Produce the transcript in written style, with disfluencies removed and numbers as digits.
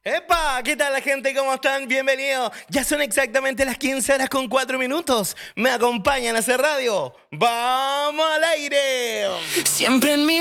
¡Epa! ¿Qué tal la gente? ¿Cómo están? Bienvenidos. Ya son exactamente las 15:04. Me acompañan a hacer radio. ¡Vamos al aire! Siempre en mi